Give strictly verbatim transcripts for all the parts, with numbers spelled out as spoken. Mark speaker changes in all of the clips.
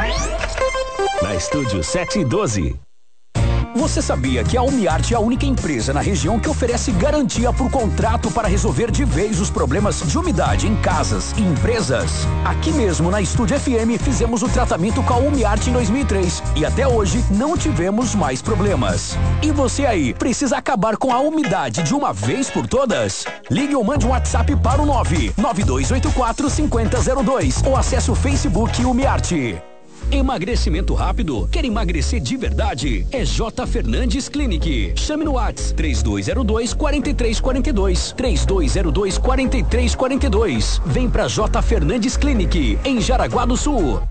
Speaker 1: Na Estúdio sete e doze. Você sabia que a Umiarte é a única empresa na região que oferece garantia por contrato para resolver de vez os problemas de umidade em casas e empresas? Aqui mesmo na Estúdio F M fizemos o tratamento com a Umiarte em dois mil e três e até hoje não tivemos mais problemas. E você aí, precisa acabar com a umidade de uma vez por todas? Ligue ou mande um WhatsApp para o nove nove dois oito quatro cinco zero zero dois ou acesse o Facebook Umiarte. Emagrecimento rápido? Quer emagrecer de verdade? É J Fernandes Clinic. Chame no WhatsApp três dois zero dois, quatro três quatro dois. três dois zero dois, quatro três quatro dois. Vem pra J Fernandes Clinic, em Jaraguá do Sul.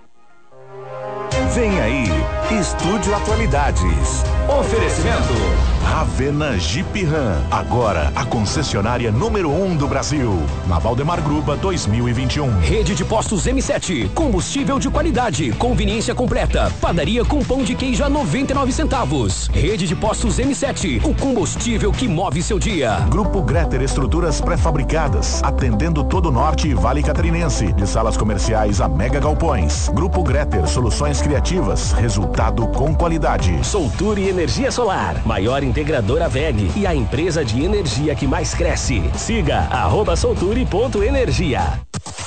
Speaker 2: Vem aí, Estúdio Atualidades. Oferecimento Ravena Jeep Ram, agora a concessionária número um do Brasil. Na Valdemar Gruba dois mil e vinte e um.
Speaker 1: Rede de Postos M sete, combustível de qualidade, conveniência completa, padaria com pão de queijo a noventa e nove centavos. Rede de Postos M sete, o combustível que move seu dia.
Speaker 2: Grupo Greter Estruturas Pré-Fabricadas, atendendo todo o Norte e Vale Catarinense, de salas comerciais a mega galpões. Grupo Greter Soluções Criativas, resultado com qualidade.
Speaker 1: Solture Energia Solar, maior integradora V E G e a empresa de energia que mais cresce. Siga arroba solture ponto energia.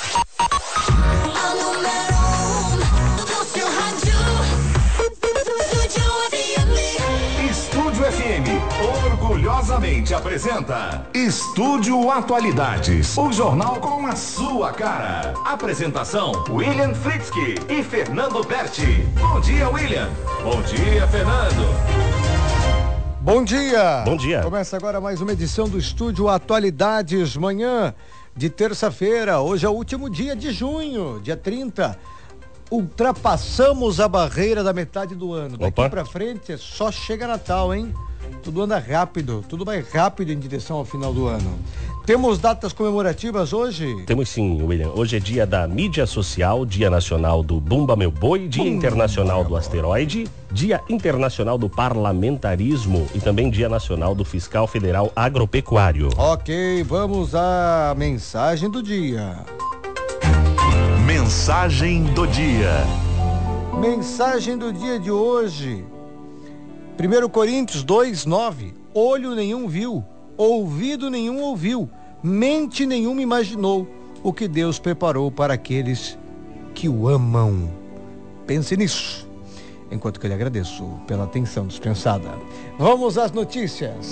Speaker 2: Estúdio F M orgulhosamente apresenta Estúdio Atualidades, o jornal com a sua cara. Apresentação: William Fritzky e Fernando Berti. Bom dia, William. Bom dia, Fernando.
Speaker 3: Bom dia!
Speaker 4: Bom dia!
Speaker 3: Começa agora mais uma edição do Estúdio Atualidades, manhã de terça-feira. Hoje é o último dia de junho, dia trinta. Ultrapassamos a barreira da metade do ano. Daqui
Speaker 4: Opa.
Speaker 3: pra frente só chega Natal, hein? Tudo anda rápido, tudo vai rápido em direção ao final do ano. Temos datas comemorativas hoje?
Speaker 4: Temos sim, William. Hoje é dia da mídia social, dia nacional do Bumba Meu Boi, dia
Speaker 3: Bumba
Speaker 4: internacional do asteroide, dia internacional do parlamentarismo e também dia nacional do fiscal federal agropecuário.
Speaker 3: Ok, vamos à mensagem do dia.
Speaker 2: Mensagem do dia.
Speaker 3: Mensagem do dia de hoje. primeiro Coríntios dois, nove. Olho nenhum viu, ouvido nenhum ouviu, mente nenhuma imaginou o que Deus preparou para aqueles que o amam. Pense nisso, enquanto que eu lhe agradeço pela atenção dispensada. Vamos às notícias.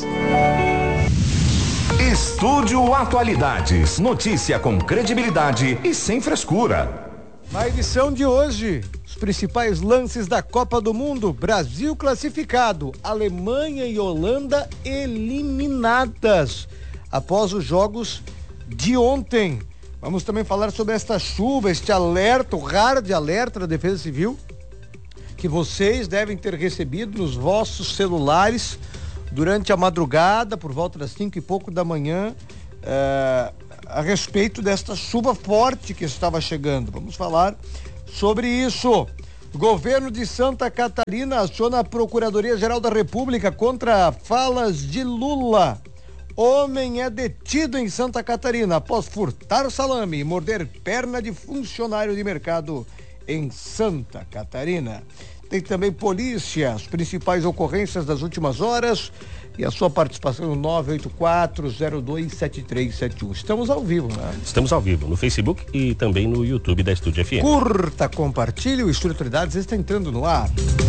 Speaker 2: Estúdio Atualidades, notícia com credibilidade e sem frescura.
Speaker 3: Na edição de hoje, os principais lances da Copa do Mundo: Brasil classificado, Alemanha e Holanda eliminadas após os jogos de ontem. Vamos também falar sobre esta chuva, este alerta, o hard alerta da Defesa Civil, que vocês devem ter recebido nos vossos celulares durante a madrugada, por volta das cinco e pouco da manhã, uh, a respeito desta chuva forte que estava chegando. Vamos falar sobre isso. O governo de Santa Catarina aciona a Procuradoria-Geral da República contra falas de Lula. Homem é detido em Santa Catarina após furtar salame e morder perna de funcionário de mercado em Santa Catarina. Tem também polícia, as principais ocorrências das últimas horas e a sua participação no nove oito quatro, zero dois sete três sete um. Estamos ao vivo, né?
Speaker 4: Estamos ao vivo no Facebook e também no YouTube da Estúdio F M.
Speaker 3: Curta, compartilhe, o Estúdio Atualidades está entrando no ar.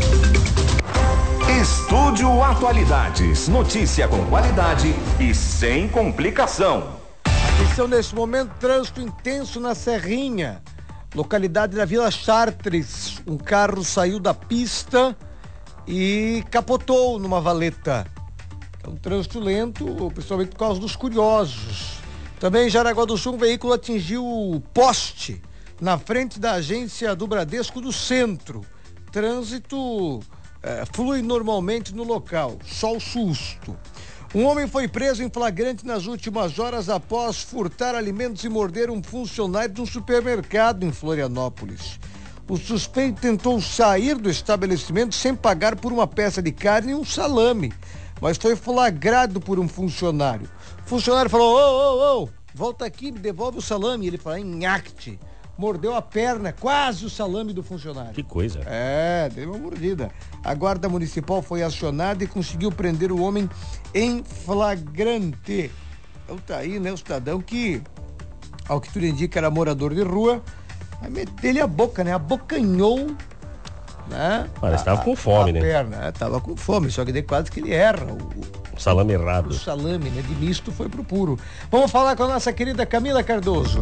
Speaker 2: Estúdio Atualidades, notícia com qualidade e sem complicação.
Speaker 3: Atenção, nesse momento, trânsito intenso na Serrinha, localidade da Vila Chartres. Um carro saiu da pista e capotou numa valeta. É um trânsito lento, principalmente por causa dos curiosos. Também em Jaraguá do Sul, um veículo atingiu o poste na frente da agência do Bradesco do centro. Trânsito é, flui normalmente no local, só o susto. Um homem foi preso em flagrante nas últimas horas após furtar alimentos e morder um funcionário de um supermercado em Florianópolis. O suspeito tentou sair do estabelecimento sem pagar por uma peça de carne e um salame, mas foi flagrado por um funcionário. O funcionário falou: ô, ô, ô, volta aqui, me devolve o salame. Ele falou: nhaque. mordeu a perna, quase o salame do funcionário.
Speaker 4: Que coisa.
Speaker 3: É, deu uma mordida. A guarda municipal foi acionada e conseguiu prender o homem em flagrante. Então tá aí, né, o cidadão que, ao que tudo indica, era morador de rua, vai meter-lhe a boca, né, abocanhou, né?
Speaker 4: Parece que tava com fome,
Speaker 3: a
Speaker 4: né?
Speaker 3: perna, né? Tava com fome, só que daí quase que ele erra. O,
Speaker 4: salame errado.
Speaker 3: O salame, né, de misto foi pro puro. Vamos falar com a nossa querida Camila Cardoso.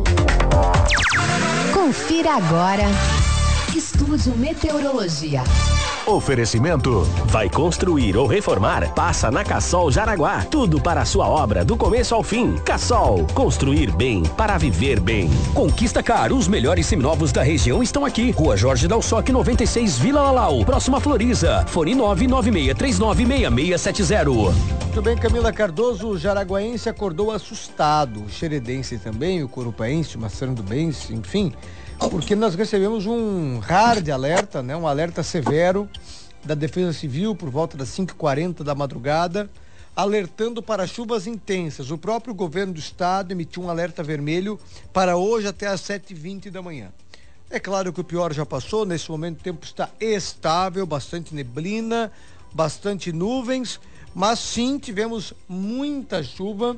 Speaker 5: Confira agora. Estúdio Meteorologia.
Speaker 1: Oferecimento. Vai construir ou reformar? Passa na Cassol Jaraguá. Tudo para a sua obra, do começo ao fim. Cassol. Construir bem para viver bem. Conquista Car. Os melhores seminovos da região estão aqui. Rua Jorge Dalsoc, noventa e seis, Vila Lalau. Próxima Floriza. Fone nove nove seis três nove seis seis sete zero.
Speaker 3: Muito bem, Camila Cardoso. O jaraguaense acordou assustado. O xeredense também, o corupaense, o maçarandubense, enfim... porque nós recebemos um hard alerta, né? Um alerta severo da Defesa Civil por volta das cinco e quarenta da madrugada, alertando para chuvas intensas. O próprio governo do estado emitiu um alerta vermelho para hoje até às sete e vinte da manhã. É claro que o pior já passou, nesse momento o tempo está estável, bastante neblina, bastante nuvens, mas sim tivemos muita chuva,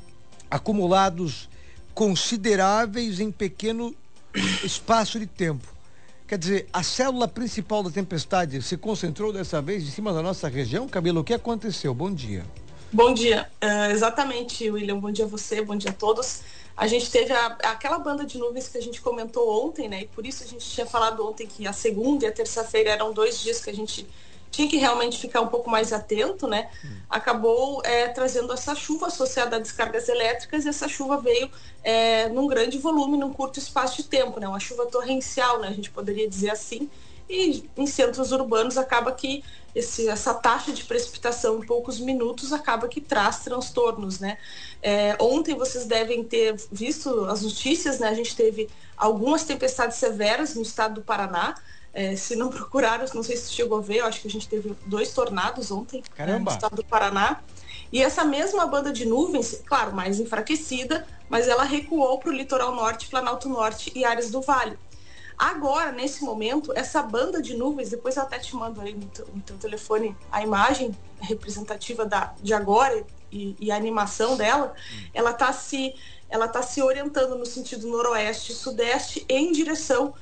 Speaker 3: acumulados consideráveis em pequeno espaço de tempo. Quer dizer, a célula principal da tempestade se concentrou dessa vez em cima da nossa região. Camila, o que aconteceu? Bom dia.
Speaker 6: Bom dia, uh, exatamente, William, bom dia a você, bom dia a todos. A gente teve a, aquela banda de nuvens que a gente comentou ontem, né, e por isso a gente tinha falado ontem que a segunda e a terça-feira eram dois dias que a gente tinha que realmente ficar um pouco mais atento, né, hum. acabou é, trazendo essa chuva associada a descargas elétricas, e essa chuva veio é, num grande volume, num curto espaço de tempo, né, uma chuva torrencial, né, a gente poderia dizer assim, e em centros urbanos acaba que esse, essa taxa de precipitação em poucos minutos acaba que traz transtornos, né. É, ontem vocês devem ter visto as notícias, né, a gente teve algumas tempestades severas no estado do Paraná. É, se não procuraram, não sei se chegou a ver, eu acho que a gente teve dois tornados ontem, né, no estado do Paraná. E essa mesma banda de nuvens, claro, mais enfraquecida, mas ela recuou para o litoral norte, Planalto Norte e áreas do Vale. Agora, nesse momento, essa banda de nuvens, depois eu até te mando aí no teu, no teu telefone a imagem representativa da, de agora e, e a animação dela, hum. ela está se, ela tá se orientando no sentido noroeste e sudeste em direção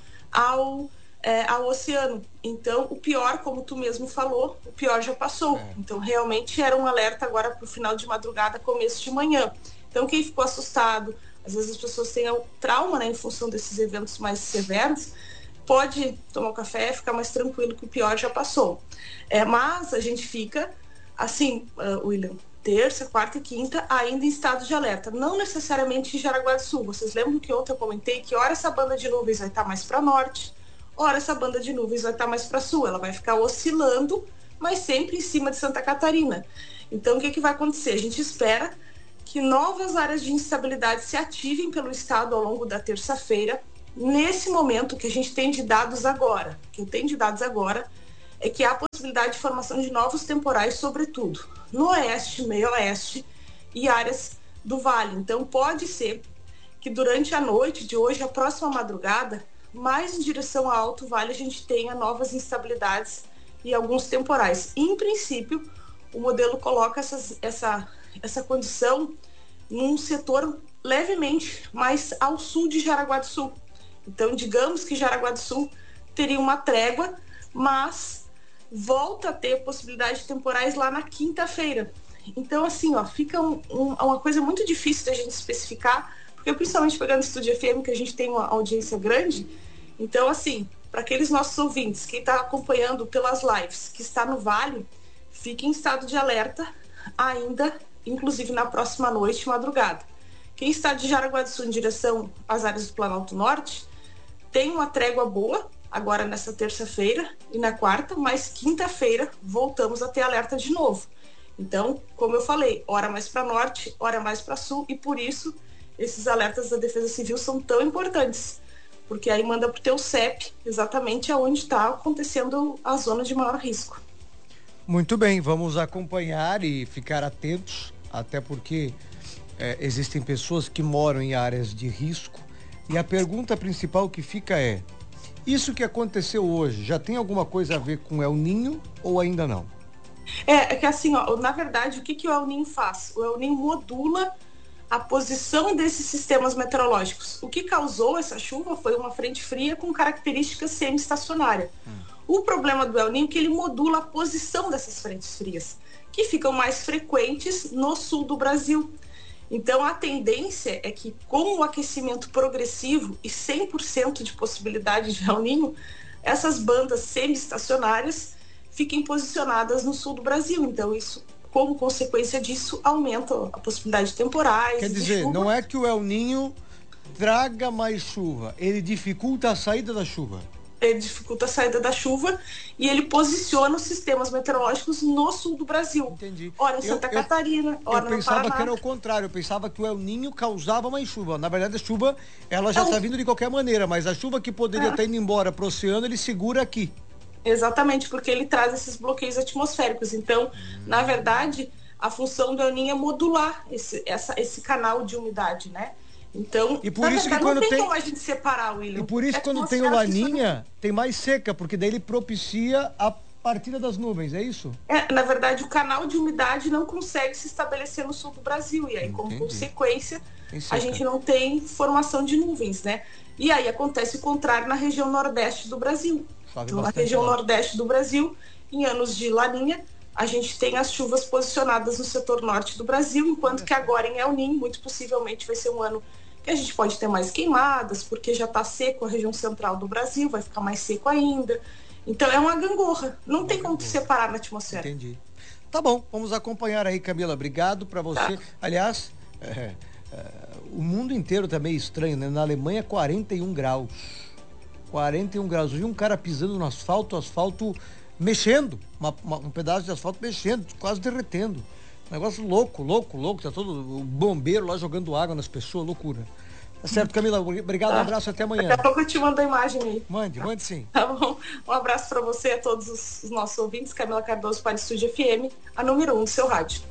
Speaker 6: ao É, ao oceano. Então, o pior, como tu mesmo falou, o pior já passou. É. Então, realmente era um alerta agora para o final de madrugada, começo de manhã. Então, quem ficou assustado, às vezes as pessoas têm trauma, né, em função desses eventos mais severos, pode tomar um café, ficar mais tranquilo que o pior já passou. É, mas a gente fica, assim, uh, William, terça, quarta e quinta, ainda em estado de alerta. Não necessariamente em Jaraguá do Sul. Vocês lembram que ontem eu comentei que hora essa banda de nuvens vai estar mais para norte, ora essa banda de nuvens vai estar mais para sul, ela vai ficar oscilando, mas sempre em cima de Santa Catarina. Então, o que, que vai acontecer? A gente espera que novas áreas de instabilidade se ativem pelo estado ao longo da terça-feira. Nesse momento, que a gente tem de dados agora, que eu tenho de dados agora, é que há a possibilidade de formação de novos temporais, sobretudo no oeste, meio oeste e áreas do vale. Então, pode ser que durante a noite de hoje, a próxima madrugada, mais em direção ao Alto Vale, a gente tenha novas instabilidades e alguns temporais. Em princípio, o modelo coloca essas, essa, essa condição num setor levemente mais ao sul de Jaraguá do Sul. Então, digamos que Jaraguá do Sul teria uma trégua, mas volta a ter possibilidade de temporais lá na quinta-feira. Então, assim, ó, fica um, um, uma coisa muito difícil da gente especificar, porque principalmente pegando o Estúdio F M, que a gente tem uma audiência grande. Então, assim, para aqueles nossos ouvintes, quem está acompanhando pelas lives, que está no Vale, fique em estado de alerta ainda, inclusive na próxima noite e madrugada. Quem está de Jaraguá do Sul em direção às áreas do Planalto Norte, tem uma trégua boa, agora nessa terça-feira e na quarta, mas quinta-feira voltamos a ter alerta de novo. Então, como eu falei, hora mais para norte, hora mais para sul, e por isso esses alertas da Defesa Civil são tão importantes, porque aí manda para o teu C E P exatamente aonde está acontecendo a zona de maior risco.
Speaker 3: Muito bem, vamos acompanhar e ficar atentos, até porque é, existem pessoas que moram em áreas de risco, E a pergunta principal que fica é, isso que aconteceu hoje, já tem alguma coisa a ver com El Ninho ou ainda não?
Speaker 6: É, é que assim, ó, na verdade, o que, que o El Ninho faz? O El Ninho modula a posição desses sistemas meteorológicos. O que causou essa chuva foi uma frente fria com características semi-estacionárias. Hum. O problema do El Ninho é que ele modula a posição dessas frentes frias, que ficam mais frequentes no sul do Brasil. Então, a tendência é que, com o aquecimento progressivo e cem por cento de possibilidade de El Ninho, essas bandas semi-estacionárias fiquem posicionadas no sul do Brasil. Então, isso, como consequência disso, aumenta a possibilidade de temporais.
Speaker 3: Quer dizer,
Speaker 6: chuva.
Speaker 3: Não é que o El Ninho traga mais chuva, ele dificulta a saída da chuva.
Speaker 6: Ele dificulta a saída da chuva e ele posiciona os sistemas meteorológicos no sul do Brasil.
Speaker 3: Entendi.
Speaker 6: Ora em Santa
Speaker 3: eu,
Speaker 6: Catarina,
Speaker 3: eu,
Speaker 6: ora
Speaker 3: eu
Speaker 6: no
Speaker 3: pensava
Speaker 6: Paraná.
Speaker 3: que era o contrário, eu pensava que o El Ninho causava mais chuva. Na verdade, a chuva, ela já está vindo de qualquer maneira, mas a chuva que poderia estar é. tá indo embora para o oceano, ele segura aqui.
Speaker 6: Exatamente, porque ele traz esses bloqueios atmosféricos. Então, hum. na verdade, a função do El Ninho é modular esse, essa, esse canal de umidade, né? Então,
Speaker 3: e por isso
Speaker 6: verdade,
Speaker 3: que quando
Speaker 6: não tem,
Speaker 3: tem
Speaker 6: como a gente separar, William.
Speaker 3: E por isso
Speaker 6: é
Speaker 3: quando tem o Laninha, tem mais seca, porque daí ele propicia a partida das nuvens, é isso?
Speaker 6: É, na verdade, o canal de umidade não consegue se estabelecer no sul do Brasil. E aí, Entendi. como consequência, a gente não tem formação de nuvens, né? E aí acontece o contrário na região nordeste do Brasil. Então, na região lá. nordeste do Brasil, em anos de Laninha, a gente tem as chuvas posicionadas no setor norte do Brasil, enquanto que agora em El Ninho, muito possivelmente vai ser um ano que a gente pode ter mais queimadas, porque já está seco a região central do Brasil, vai ficar mais seco ainda. Então é uma gangorra, não uma tem como gangorra. separar na atmosfera.
Speaker 3: Entendi. Tá bom, vamos acompanhar aí, Camila, obrigado para você. Tá. Aliás, é, é, o mundo inteiro tá meio estranho, né? Na Alemanha, quarenta e um graus. quarenta e um graus. Eu vi um cara pisando no asfalto, o asfalto mexendo, uma, uma, um pedaço de asfalto mexendo, quase derretendo. Negócio louco, louco, louco. Tá todo o bombeiro lá jogando água nas pessoas, loucura. Tá certo, Camila? Obrigado, tá. Um abraço, até amanhã.
Speaker 6: Daqui a pouco eu te mando a imagem aí.
Speaker 3: Mande, mande sim.
Speaker 6: Tá bom? Um abraço para você e a todos os, os nossos ouvintes. Camila Cardoso para o Estúdio F M, a número um do seu rádio.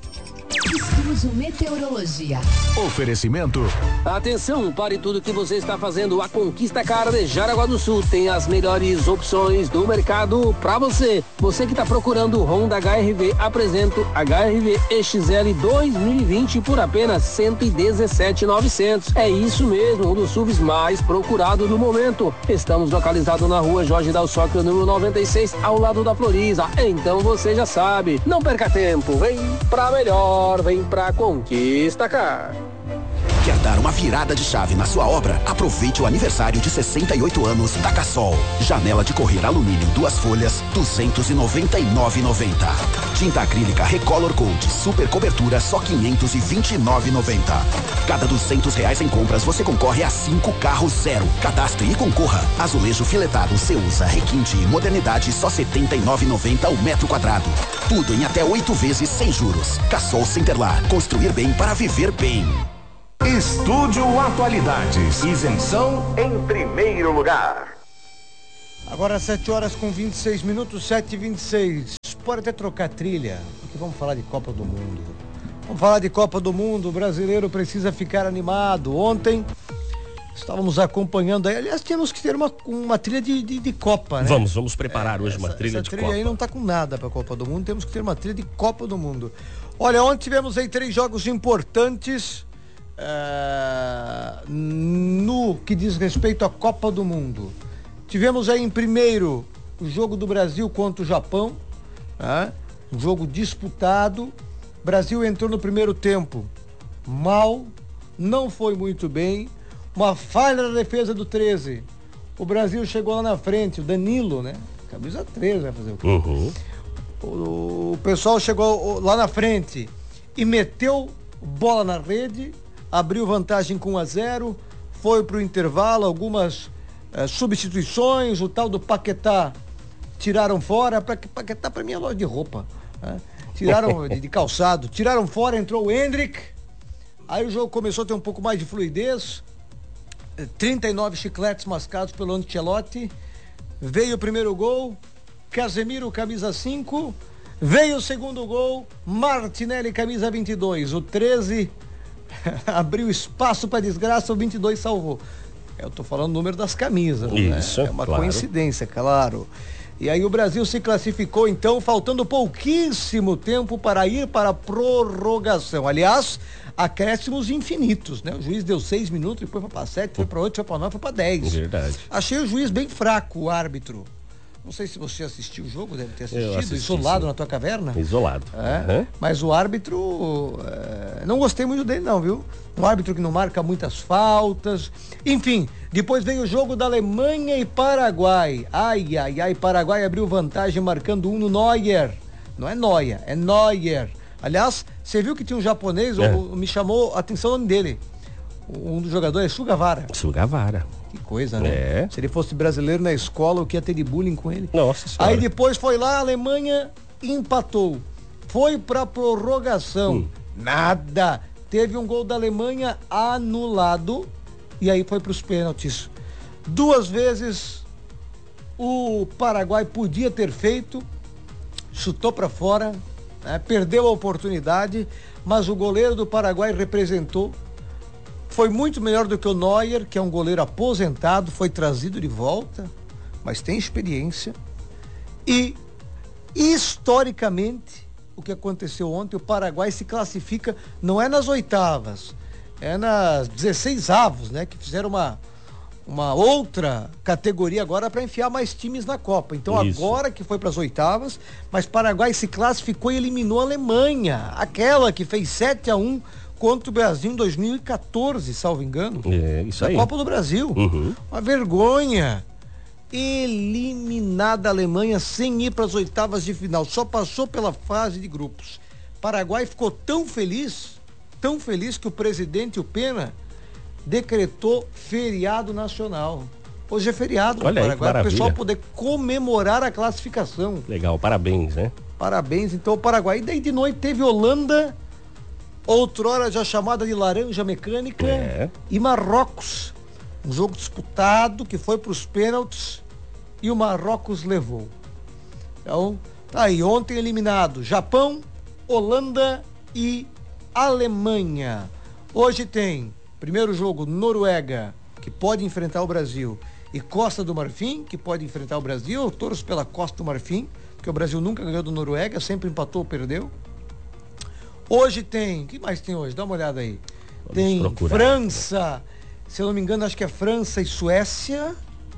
Speaker 5: Estúdio Meteorologia.
Speaker 7: Oferecimento.
Speaker 8: Atenção, pare tudo que você está fazendo. A Conquista Car de Jaraguá do Sul tem as melhores opções do mercado para você. Você que está procurando Honda H R V, apresento H R V E X L dois mil e vinte por apenas cento e dezessete mil e novecentos. É isso mesmo, um dos S U Vs mais procurados no momento. Estamos localizados na rua Jorge Dalsóquio, número noventa e seis, ao lado da Floriza. Então você já sabe, não perca tempo, vem pra melhor, vem pra Conquista Car.
Speaker 7: Quer dar uma virada de chave na sua obra? Aproveite o aniversário de sessenta e oito anos da Cassol. Janela de correr alumínio, duas folhas, duzentos e noventa e nove reais e noventa centavos. Tinta acrílica Recolor Coat, super cobertura, só quinhentos e vinte e nove reais e noventa centavos. Cada duzentos reais em compras, você concorre a cinco carros zero. Cadastre e concorra. Azulejo filetado Ceusa, requinte e modernidade, só setenta e nove reais e noventa centavos o metro quadrado. Tudo em até oito vezes sem juros. Cassol Centerlar, construir bem para viver bem.
Speaker 2: Estúdio Atualidades. Isenção em primeiro lugar.
Speaker 3: Agora sete horas com vinte e seis minutos, sete e vinte e seis. Pode até trocar trilha, porque vamos falar de Copa do Mundo. Vamos falar de Copa do Mundo. O brasileiro precisa ficar animado. Ontem estávamos acompanhando aí. Aliás, temos que ter uma, uma trilha de, de, de Copa, né?
Speaker 4: Vamos, vamos preparar é, hoje uma
Speaker 3: essa,
Speaker 4: trilha
Speaker 3: essa
Speaker 4: de
Speaker 3: trilha
Speaker 4: Copa.
Speaker 3: Aí não está com nada para a Copa do Mundo. Temos que ter uma trilha de Copa do Mundo. Olha, ontem tivemos aí três jogos importantes. Uh, no que diz respeito à Copa do Mundo. Tivemos aí em primeiro o jogo do Brasil contra o Japão, né? Um jogo disputado. O Brasil entrou no primeiro tempo mal, não foi muito bem, uma falha na defesa do treze. O Brasil chegou lá na frente, o Danilo, né? Camisa treze, vai fazer o quê?
Speaker 4: Uhum.
Speaker 3: O, o pessoal chegou lá na frente e meteu bola na rede, abriu vantagem com um a zero, foi pro intervalo, algumas eh, substituições, o tal do Paquetá tiraram fora. Paquetá pra mim é loja de roupa, né? Tiraram de, de calçado, tiraram fora, entrou o Hendrick, aí o jogo começou a ter um pouco mais de fluidez, trinta e nove chicletes mascados pelo Ancelotti, veio o primeiro gol, Casemiro, camisa cinco, veio o segundo gol, Martinelli, camisa vinte e dois, o treze abriu espaço para desgraça, o vinte e dois salvou. Eu tô falando o número das camisas.
Speaker 4: Isso,
Speaker 3: né? É uma
Speaker 4: claro.
Speaker 3: coincidência, claro. E aí o Brasil se classificou, então, faltando pouquíssimo tempo para ir para a prorrogação. Aliás, acréscimos infinitos, né? O juiz deu seis minutos, depois foi para sete, foi para oito, foi para nove, foi para dez.
Speaker 4: Verdade.
Speaker 3: Achei o juiz bem fraco, o árbitro. Não sei se você assistiu o jogo, deve ter assistido,
Speaker 4: assisti,
Speaker 3: isolado
Speaker 4: sim.
Speaker 3: na tua caverna.
Speaker 4: Isolado.
Speaker 3: É,
Speaker 4: Uhum.
Speaker 3: Mas o árbitro, é, não gostei muito dele não, viu? Um árbitro que não marca muitas faltas. Enfim, depois veio o jogo da Alemanha e Paraguai. Ai, ai, ai, Paraguai abriu vantagem marcando um no Neuer. Não é Neuer, é Neuer. Aliás, você viu que tinha um japonês,
Speaker 4: É.
Speaker 3: o- me chamou a atenção o nome dele. Um dos jogadores é Sugawara.
Speaker 4: Sugawara.
Speaker 3: Que coisa, né?
Speaker 4: É.
Speaker 3: Se ele fosse brasileiro na escola, o que ia ter de bullying com ele?
Speaker 4: Nossa senhora.
Speaker 3: Aí depois foi lá, a Alemanha empatou. Foi pra prorrogação.
Speaker 4: Hum.
Speaker 3: Nada. Teve um gol da Alemanha anulado. E aí foi pros pênaltis. Duas vezes o Paraguai podia ter feito. Chutou pra fora. Né? Perdeu a oportunidade. Mas o goleiro do Paraguai representou. Foi muito melhor do que o Neuer, que é um goleiro aposentado, foi trazido de volta, mas tem experiência. E, historicamente, o que aconteceu ontem, o Paraguai se classifica, não é nas oitavas, é nas dezesseis avos, né? Que fizeram uma, uma outra categoria agora para enfiar mais times na Copa. Então
Speaker 4: Isso.
Speaker 3: agora que foi para as oitavas, mas Paraguai se classificou e eliminou a Alemanha, aquela que fez sete a um contra o Brasil em dois mil e quatorze, salvo engano.
Speaker 4: É, isso
Speaker 3: da
Speaker 4: aí.
Speaker 3: Copa do Brasil.
Speaker 4: Uhum.
Speaker 3: Uma vergonha. Eliminada a Alemanha sem ir para as oitavas de final. Só passou pela fase de grupos. Paraguai ficou tão feliz, tão feliz que o presidente, o Pena, decretou feriado nacional. Hoje é feriado no
Speaker 4: Olha aí, que
Speaker 3: Paraguai, para o pessoal
Speaker 4: maravilha.
Speaker 3: poder comemorar a classificação.
Speaker 4: Legal, parabéns, né?
Speaker 3: Parabéns, então, o Paraguai. E daí de noite teve Holanda, outrora já chamada de laranja mecânica,
Speaker 4: É.
Speaker 3: e Marrocos. Um jogo disputado que foi para os pênaltis e o Marrocos levou. Então, tá aí, ontem eliminado Japão, Holanda e Alemanha. Hoje tem primeiro jogo Noruega, que pode enfrentar o Brasil, e Costa do Marfim, que pode enfrentar o Brasil. Eu torço pela Costa do Marfim, porque o Brasil nunca ganhou do Noruega, sempre empatou ou perdeu. Hoje tem, o que mais tem hoje? Dá uma olhada aí.
Speaker 4: Vamos
Speaker 3: tem
Speaker 4: procurar.
Speaker 3: França, se eu não me engano, acho que é França e Suécia,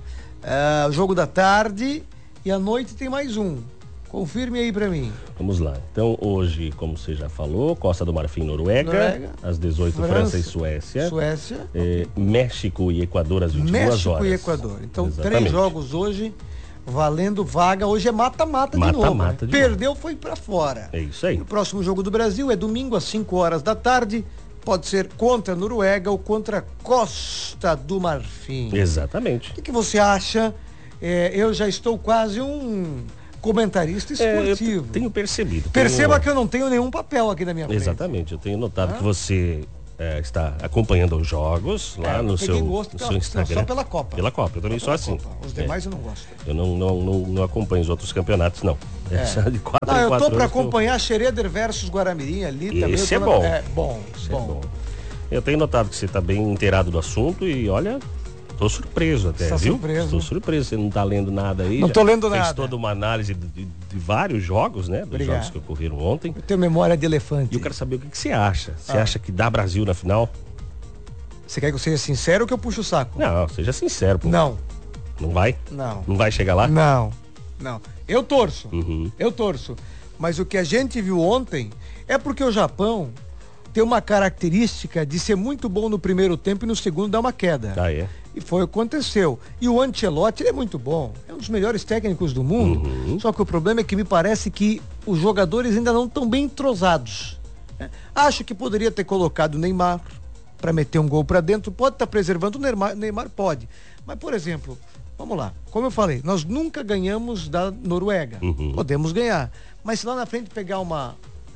Speaker 3: é, o jogo da tarde, e à noite tem mais um. Confirme aí pra mim.
Speaker 4: Vamos lá. Então, hoje, como você já falou, Costa do Marfim, Noruega,
Speaker 3: Noruega.
Speaker 4: às dezoito, França,
Speaker 3: França,
Speaker 4: e Suécia.
Speaker 3: Suécia,
Speaker 4: É, México e Equador às vinte e duas
Speaker 3: México
Speaker 4: horas.
Speaker 3: e Equador. Então,
Speaker 4: Exatamente.
Speaker 3: três jogos hoje, valendo vaga. Hoje é mata-mata de
Speaker 4: Mata-mata
Speaker 3: novo. né?
Speaker 4: de
Speaker 3: Perdeu, foi pra fora.
Speaker 4: É isso
Speaker 3: E
Speaker 4: aí.
Speaker 3: o próximo jogo do Brasil é domingo às cinco horas da tarde. Pode ser contra a Noruega ou contra a Costa do Marfim.
Speaker 4: Exatamente.
Speaker 3: O que, que você acha? É, eu já estou quase um comentarista
Speaker 4: É,
Speaker 3: esportivo.
Speaker 4: eu tenho percebido.
Speaker 3: Perceba
Speaker 4: tenho...
Speaker 3: que eu não tenho nenhum papel aqui na minha frente.
Speaker 4: Exatamente, eu tenho notado
Speaker 3: Ah.
Speaker 4: que você é, está acompanhando os jogos lá
Speaker 3: É,
Speaker 4: no
Speaker 3: eu peguei
Speaker 4: seu,
Speaker 3: gosto
Speaker 4: no
Speaker 3: pela-
Speaker 4: seu Instagram.
Speaker 3: só pela Copa.
Speaker 4: Pela Copa, eu também
Speaker 3: Só
Speaker 4: sou
Speaker 3: pela
Speaker 4: assim.
Speaker 3: Copa. Os
Speaker 4: É.
Speaker 3: demais eu não gosto.
Speaker 4: Eu não, não, não, não acompanho os outros campeonatos, não. É.
Speaker 3: É.
Speaker 4: só de quatro
Speaker 3: Não,
Speaker 4: em
Speaker 3: eu
Speaker 4: quatro
Speaker 3: tô pra
Speaker 4: anos que eu-
Speaker 3: acompanhar Xereder versus Guaramirim ali também.
Speaker 4: Esse
Speaker 3: eu
Speaker 4: é
Speaker 3: tô na-
Speaker 4: bom.
Speaker 3: É bom,
Speaker 4: Isso é
Speaker 3: bom.
Speaker 4: bom. Eu tenho notado que você está bem inteirado do assunto e olha, tô surpreso até,
Speaker 3: Está
Speaker 4: viu?
Speaker 3: surpreso.
Speaker 4: Tô surpreso, você não tá lendo nada aí.
Speaker 3: Não
Speaker 4: já
Speaker 3: tô lendo
Speaker 4: fez
Speaker 3: nada.
Speaker 4: toda uma análise de, de- de vários jogos, né? Dos
Speaker 3: Obrigado.
Speaker 4: jogos que ocorreram ontem.
Speaker 3: Eu tenho memória de elefante.
Speaker 4: E eu quero saber o que, que você acha. Você
Speaker 3: Ah.
Speaker 4: acha que dá Brasil na final?
Speaker 3: Você quer que eu seja sincero ou que eu puxe o saco?
Speaker 4: Não, seja sincero, pô.
Speaker 3: Não,
Speaker 4: Não vai?
Speaker 3: não.
Speaker 4: Não vai chegar lá?
Speaker 3: Não, não. Eu torço.
Speaker 4: Uhum.
Speaker 3: Eu torço. Mas o que a gente viu ontem é porque o Japão tem uma característica de ser muito bom no primeiro tempo e no segundo dar uma queda.
Speaker 4: Ah, é.
Speaker 3: E foi o que aconteceu. E o Ancelotti, ele é muito bom. É um dos melhores técnicos do mundo.
Speaker 4: Uhum.
Speaker 3: Só que o problema é que me parece que os jogadores ainda não estão bem entrosados. né? Acho que poderia ter colocado o Neymar para meter um gol para dentro. Pode estar preservando o Neymar, Neymar pode. Mas, por exemplo, vamos lá. Como eu falei, nós nunca ganhamos da Noruega.
Speaker 4: Uhum.
Speaker 3: Podemos ganhar. Mas se lá na frente pegar uma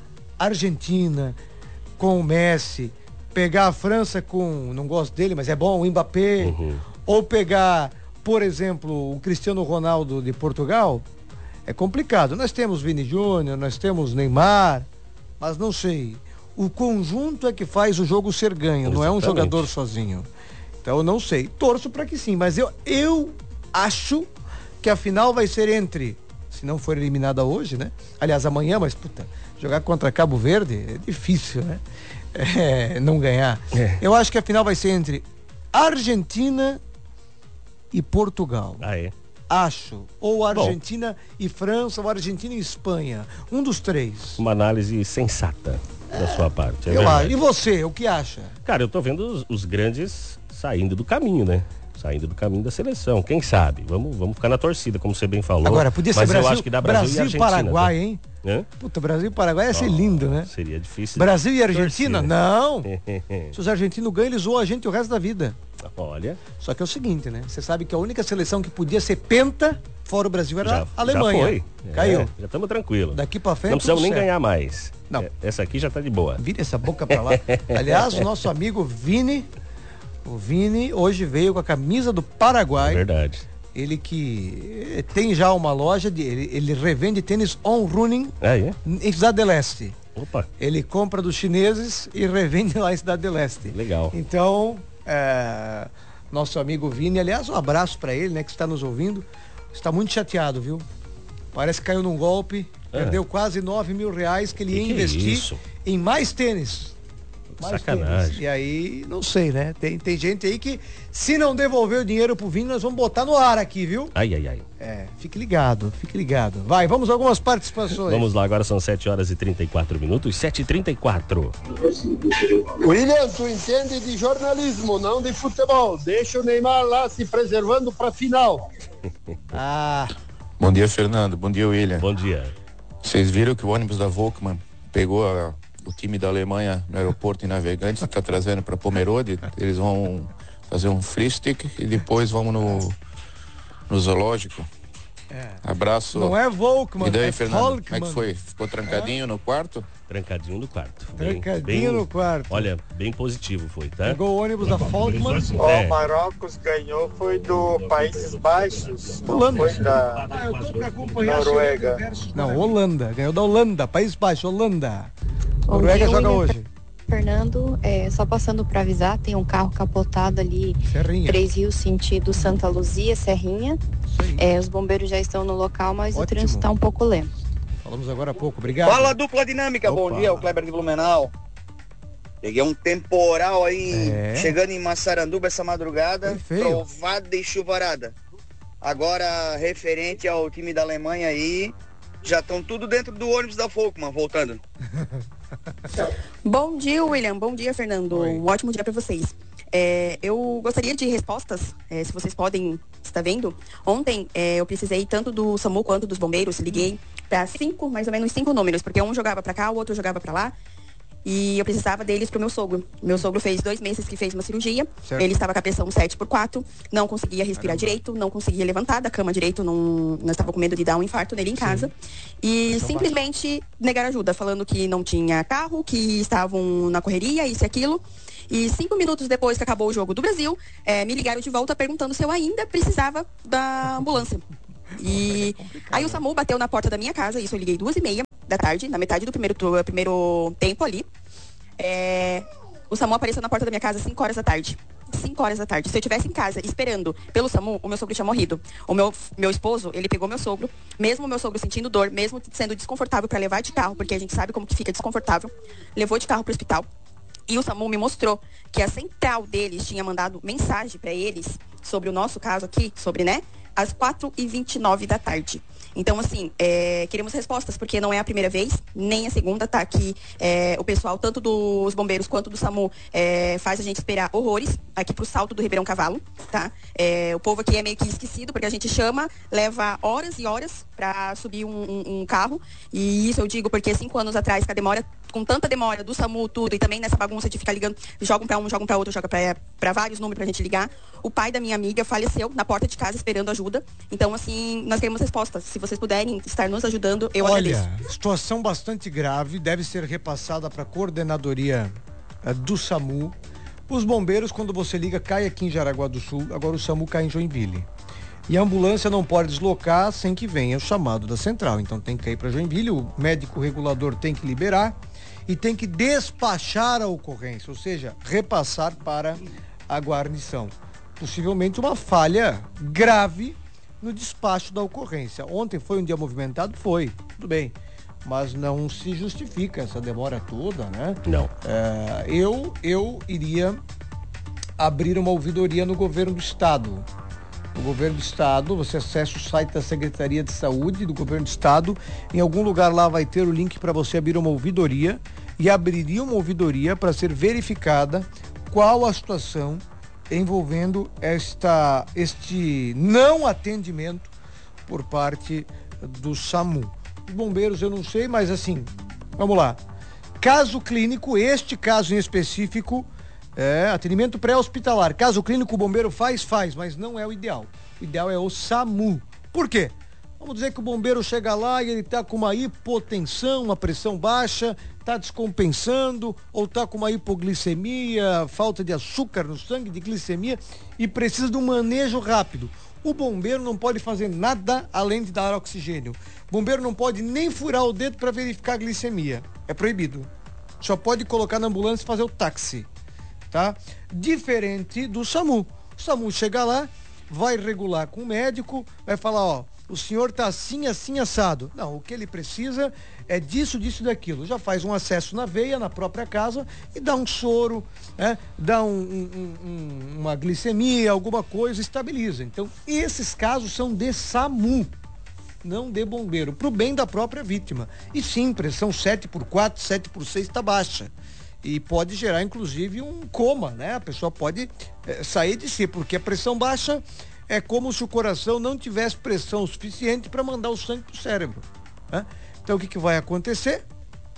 Speaker 3: Argentina com o Messi, pegar a França com, não gosto dele, mas é bom, o Mbappé,
Speaker 4: Uhum.
Speaker 3: ou pegar, por exemplo, o Cristiano Ronaldo de Portugal, é complicado. Nós temos Vini Júnior, nós temos Neymar, mas não sei. O conjunto é que faz o jogo ser ganho, não é um
Speaker 4: Exatamente.
Speaker 3: jogador sozinho. Então eu não sei. Torço para que sim, mas eu, eu acho que a final vai ser entre, se não for eliminada hoje, né? Aliás, amanhã, mas puta, jogar contra Cabo Verde é difícil, né? É, não ganhar. É. Eu acho que a final vai ser entre Argentina e Portugal.
Speaker 4: Ah, é?
Speaker 3: Acho. Ou Argentina Bom, e França, ou Argentina e Espanha. Um dos três.
Speaker 4: Uma análise sensata é, da sua parte. É
Speaker 3: eu acho. E você, o que acha?
Speaker 4: Cara, eu tô vendo os, os grandes saindo do caminho, né? Saindo do caminho da seleção. Quem sabe? Vamos, vamos ficar na torcida, como você bem falou.
Speaker 3: Agora, podia ser
Speaker 4: Mas
Speaker 3: Brasil,
Speaker 4: eu acho que dá Brasil,
Speaker 3: Brasil
Speaker 4: e Argentina.
Speaker 3: Paraguai,
Speaker 4: tá?
Speaker 3: hein?
Speaker 4: Hã?
Speaker 3: Puta, Brasil e Paraguai ia ser oh, lindo, né?
Speaker 4: Seria difícil.
Speaker 3: Brasil e Argentina? Torcer. Não! Se os argentinos ganham, eles zoam a gente o resto da vida.
Speaker 4: Olha.
Speaker 3: Só que é o seguinte, né? Você sabe que a única seleção que podia ser penta, fora o Brasil, era
Speaker 4: já,
Speaker 3: a Alemanha.
Speaker 4: Já foi.
Speaker 3: Caiu.
Speaker 4: É, já estamos tranquilos.
Speaker 3: Daqui pra frente.
Speaker 4: Não precisamos nem
Speaker 3: certo.
Speaker 4: ganhar mais.
Speaker 3: Não.
Speaker 4: É, essa aqui já tá de boa.
Speaker 3: Vira essa boca pra lá. Aliás, o nosso amigo Vini, o Vini hoje veio com a camisa do Paraguai.
Speaker 4: É verdade.
Speaker 3: Ele que tem já uma loja, de, ele, ele revende tênis on-running
Speaker 4: é, é?
Speaker 3: em Cidade do Leste.
Speaker 4: Opa.
Speaker 3: Ele compra dos chineses e revende lá em Cidade do Leste.
Speaker 4: Legal.
Speaker 3: Então, é, nosso amigo Vini, aliás, um abraço para ele, né, que está nos ouvindo. Está muito chateado, viu? Parece que caiu num golpe, ah. perdeu quase nove mil reais que ele
Speaker 4: que
Speaker 3: ia
Speaker 4: que
Speaker 3: investir
Speaker 4: é
Speaker 3: em mais tênis. Mais
Speaker 4: Sacanagem.
Speaker 3: Tênis. E aí, não sei, né? Tem, tem gente aí que, se não devolver o dinheiro pro Vini, nós vamos botar no ar aqui, viu?
Speaker 4: Ai, ai, ai.
Speaker 3: É, fique ligado, fique ligado. Vai, vamos a algumas participações.
Speaker 4: Vamos lá, agora são sete horas e trinta e quatro minutos, sete e trinta e quatro.
Speaker 9: William, tu entende de jornalismo, não de futebol. Deixa o Neymar lá se preservando pra final.
Speaker 3: Ah.
Speaker 10: Bom dia, Fernando. Bom dia, William.
Speaker 4: Bom dia.
Speaker 10: Vocês viram que o ônibus da Volkmann pegou a, o time da Alemanha no aeroporto em Navegantes, está trazendo para Pomerode. Eles vão fazer um free stick e depois vamos no, no zoológico. É. Abraço.
Speaker 3: Não é Volkmann,
Speaker 10: e daí,
Speaker 3: é
Speaker 10: Fernando,
Speaker 3: Volkmann.
Speaker 10: como é que foi? Ficou trancadinho é? no quarto?
Speaker 4: Trancadinho no quarto.
Speaker 3: Trancadinho
Speaker 4: bem,
Speaker 3: no quarto.
Speaker 4: Olha, bem positivo foi, tá?
Speaker 3: Pegou o ônibus da Volkmann.
Speaker 9: É. O Marrocos ganhou, foi do Países Baixos.
Speaker 3: Holanda.
Speaker 9: Foi da
Speaker 3: ah, eu tô pra acompanhar
Speaker 9: Noruega.
Speaker 3: Não, Holanda. Ganhou da Holanda, País Baixo, Holanda. Noruega joga hoje.
Speaker 11: Fernando, é, só passando para avisar, tem um carro capotado ali,
Speaker 3: Serrinha.
Speaker 11: Três Rios, sentido Santa Luzia, Serrinha. É, os bombeiros já estão no local, mas Ótimo. o trânsito está um pouco lento.
Speaker 3: Falamos agora há pouco, obrigado.
Speaker 12: Fala, dupla dinâmica, Opa. Bom dia, o Kleber de Blumenau. Peguei um temporal aí, é. chegando em Massaranduba essa madrugada, trovada e chuvarada. Agora, referente ao time da Alemanha aí, já estão tudo dentro do ônibus da Volkmann, voltando.
Speaker 13: Bom dia, William. Bom dia, Fernando. Oi. Um ótimo dia para vocês. É, eu gostaria de respostas, é, se vocês podem estar vendo. Ontem é, eu precisei tanto do SAMU quanto dos bombeiros, liguei para cinco, mais ou menos cinco números, porque um jogava para cá, o outro jogava para lá. E eu precisava deles pro meu sogro. Meu sogro fez dois meses que fez uma cirurgia. Certo. Ele estava com a pressão sete por quatro, não conseguia respirar Caramba. direito, não conseguia levantar da cama direito, não, nós estava com medo de dar um infarto nele em casa. Sim. E pressão simplesmente baixa. Negaram ajuda, falando que não tinha carro, que estavam na correria, isso e aquilo. E cinco minutos depois que acabou o jogo do Brasil, é, me ligaram de volta perguntando se eu ainda precisava da ambulância. E é aí o SAMU bateu na porta da minha casa, isso eu liguei duas e meia da tarde, na metade do primeiro, primeiro tempo ali. É, o SAMU apareceu na porta da minha casa às cinco horas da tarde. cinco horas da tarde. Se eu estivesse em casa esperando pelo SAMU, o meu sogro tinha morrido. O meu, meu esposo, ele pegou meu sogro, mesmo o meu sogro sentindo dor, mesmo sendo desconfortável para levar de carro, porque a gente sabe como que fica desconfortável, levou de carro pro hospital. E o SAMU me mostrou que a central deles tinha mandado mensagem para eles sobre o nosso caso aqui, sobre, né, às quatro e vinte e nove da tarde. Então, assim, é, queremos respostas, porque não é a primeira vez, nem a segunda, tá? Que é, o pessoal, tanto dos bombeiros quanto do SAMU, é, faz a gente esperar horrores aqui pro salto do Ribeirão Cavalo, tá? É, o povo aqui é meio que esquecido, porque a gente chama, leva horas e horas para subir um, um, um carro. E isso eu digo porque cinco anos atrás, com a demora, com tanta demora do SAMU, tudo, e também nessa bagunça de ficar ligando, jogam para um, jogam para outro, jogam para vários números pra gente ligar. O pai da minha amiga faleceu na porta de casa esperando ajuda. Então, assim, nós queremos respostas. Se vocês puderem estar nos ajudando, eu
Speaker 3: Olha,
Speaker 13: agradeço.
Speaker 3: Olha, situação bastante grave, deve ser repassada para a coordenadoria uh, do SAMU. Os bombeiros, quando você liga, cai aqui em Jaraguá do Sul, agora o SAMU cai em Joinville. E a ambulância não pode deslocar sem que venha o chamado da central. Então tem que ir para Joinville, o médico regulador tem que liberar e tem que despachar a ocorrência, ou seja, repassar para a guarnição. Possivelmente uma falha grave no despacho da ocorrência. Ontem foi um dia movimentado? Foi, tudo bem. Mas não se justifica essa demora toda, né?
Speaker 4: Não.
Speaker 3: É, eu, eu iria abrir uma ouvidoria no governo do estado. No governo do estado, você acessa o site da Secretaria de Saúde do governo do estado. Em algum lugar lá vai ter o link para você abrir uma ouvidoria e abriria uma ouvidoria para ser verificada qual a situação envolvendo esta, este não atendimento por parte do SAMU. Os bombeiros eu não sei, mas assim, vamos lá. Caso clínico, este caso em específico, é atendimento pré-hospitalar. Caso clínico, o bombeiro faz, faz, mas não é o ideal. O ideal é o SAMU. Por quê? Vamos dizer que o bombeiro chega lá e ele tá com uma hipotensão, uma pressão baixa, tá descompensando, ou tá com uma hipoglicemia, falta de açúcar no sangue, de glicemia, e precisa de um manejo rápido. O bombeiro não pode fazer nada além de dar oxigênio. O bombeiro não pode nem furar o dedo para verificar a glicemia. É proibido. Só pode colocar na ambulância e fazer o táxi. Tá? Diferente do SAMU. O SAMU chega lá, vai regular com o médico, vai falar, ó, o senhor tá assim, assim, assado. Não, o que ele precisa é disso, disso e daquilo. Já faz um acesso na veia, na própria casa, e dá um soro, né? Dá um, um, um, uma glicemia, alguma coisa, estabiliza. Então, esses casos são de SAMU, não de bombeiro, pro bem da própria vítima. E sim, pressão sete por quatro, sete por seis está baixa. E pode gerar, inclusive, um coma, né? A pessoa pode é, sair de si, porque a pressão baixa é como se o coração não tivesse pressão suficiente para mandar o sangue pro cérebro, né? Então o que que vai acontecer?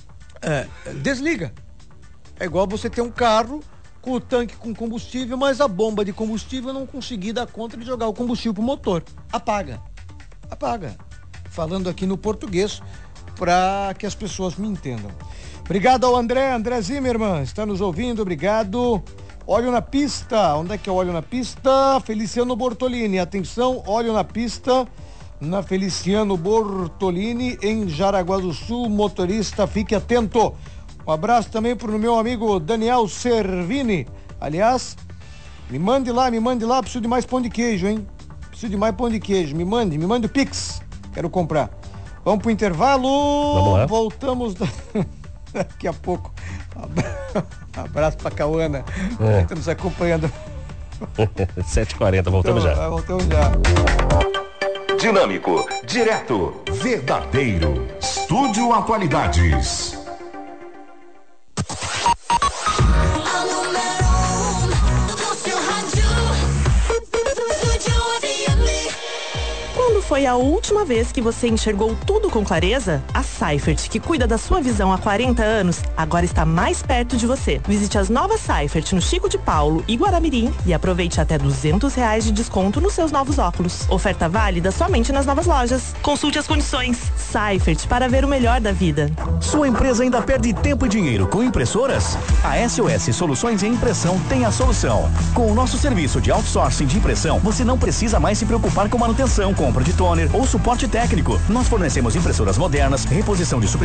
Speaker 3: É, desliga. É igual você ter um carro com o tanque com combustível, mas a bomba de combustível não conseguir dar conta de jogar o combustível pro motor. Apaga. Apaga. Falando aqui no português, para que as pessoas me entendam. Obrigado ao André, André Zimmermann, está nos ouvindo, obrigado. Óleo na pista, onde é que é o óleo na pista? Feliciano Bortolini, atenção, óleo na pista, na Feliciano Bortolini, em Jaraguá do Sul, motorista, fique atento. Um abraço também para o meu amigo Daniel Servini, aliás, me mande lá, me mande lá, preciso de mais pão de queijo, hein? Preciso de mais pão de queijo, me mande, me mande o Pix, quero comprar. Vamos pro intervalo,
Speaker 4: Vamos lá.
Speaker 3: Voltamos da... daqui a pouco. Abraço pra Cauana,
Speaker 4: é.
Speaker 3: Está nos acompanhando.
Speaker 4: sete e quarenta, voltamos
Speaker 3: então,
Speaker 4: já.
Speaker 3: Voltamos já.
Speaker 2: Dinâmico, direto, verdadeiro. Estúdio Atualidades.
Speaker 14: Quando foi a última vez que você enxergou tudo com clareza? A Seifert, que cuida da sua visão há quarenta anos, agora está mais perto de você. Visite as novas Seifert no Chico de Paulo e Guaramirim e aproveite até duzentos reais de desconto nos seus novos óculos. Oferta válida somente nas novas lojas. Consulte as condições. Seifert, para ver o melhor da vida.
Speaker 1: Sua empresa ainda perde tempo e dinheiro com impressoras? A S O S Soluções em Impressão tem a solução. Com o nosso serviço de outsourcing de impressão, você não precisa mais se preocupar com manutenção, compra de toner ou suporte técnico. Nós fornecemos impressoras modernas, reposição de suprimentos